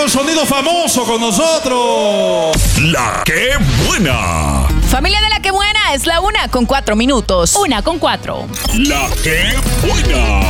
con sonido famoso con nosotros. La que buena. Familia de La que buena, es la 1:04. 1:04. La que buena.